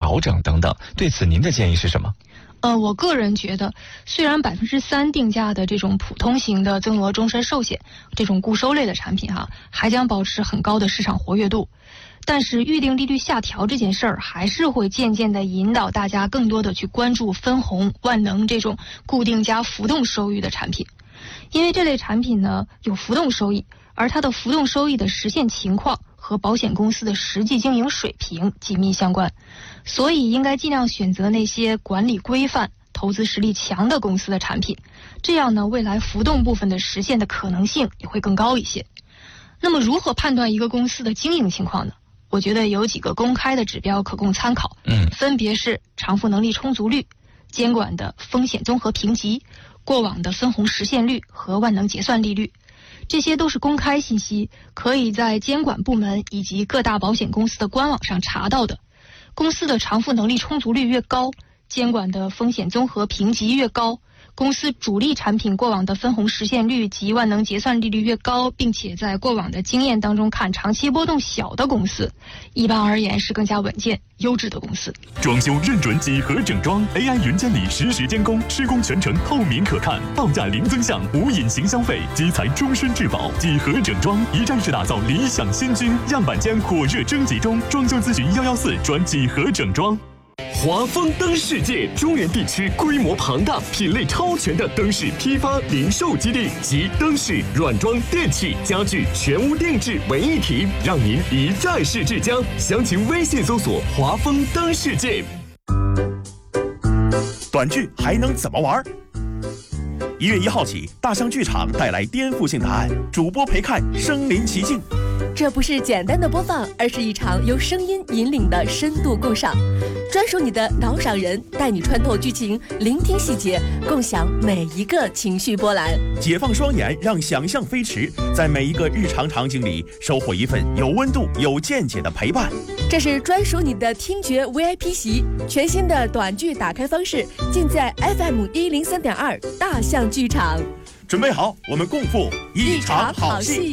调整等等。对此您的建议是什么？ 我个人觉得，虽然3%定价的这种普通型的增额终身寿险这种固收类的产品还将保持很高的市场活跃度，但是预定利率下调这件事儿还是会渐渐的引导大家更多的去关注分红、万能这种固定加浮动收益的产品，因为这类产品呢有浮动收益，而它的浮动收益的实现情况和保险公司的实际经营水平紧密相关，所以应该尽量选择那些管理规范、投资实力强的公司的产品，这样呢，未来浮动部分的实现的可能性也会更高一些。那么如何判断一个公司的经营情况呢？我觉得有几个公开的指标可供参考，分别是偿付能力充足率、监管的风险综合评级、过往的分红实现率和万能结算利率。这些都是公开信息，可以在监管部门以及各大保险公司的官网上查到的。公司的偿付能力充足率越高，监管的风险综合评级越高，公司主力产品过往的分红实现率及万能结算利率越高，并且在过往的经验当中看长期波动小的公司，一般而言是更加稳健优质的公司。 装修认准几何整装 AI 云监理实时监工，施工全程透明可看，报价零增项，无隐形消费，基材终身质保。几何整装一站式打造理想新居，样板间火热征集中，装修咨询114转几何整装。华丰灯世界，中原地区规模庞大、品类超全的灯饰批发零售基地，集灯饰、软装、电器、家具全屋定制为一体，让您一站式至家。详情微信搜索“华丰灯世界”。 短剧还能怎么玩？1月1号起，大象剧场带来颠覆性答案，主播陪看身临其境。 这不是简单的播放，而是一场由声音引领的深度共赏，专属你的脑赏人，带你穿透剧情，聆听细节，共享每一个情绪波澜。 解放双眼，让想象飞驰，在每一个日常场景里收获一份有温度、有见解的陪伴。 这是专属你的听觉 VIP 席，全新的短剧打开方式，尽在 FM103.2大象剧场。 准备好，我们共赴一场好戏。